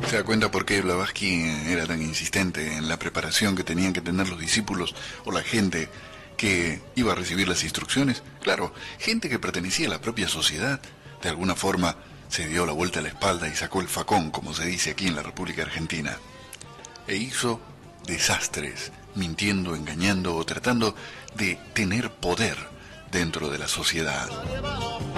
¿Se da cuenta por qué Blavatsky era tan insistente en la preparación que tenían que tener los discípulos o la gente que iba a recibir las instrucciones? Claro, gente que pertenecía a la propia sociedad, de alguna forma se dio la vuelta a la espalda y sacó el facón, como se dice aquí en la República Argentina, e hizo desastres, mintiendo, engañando o tratando de tener poder dentro de la sociedad.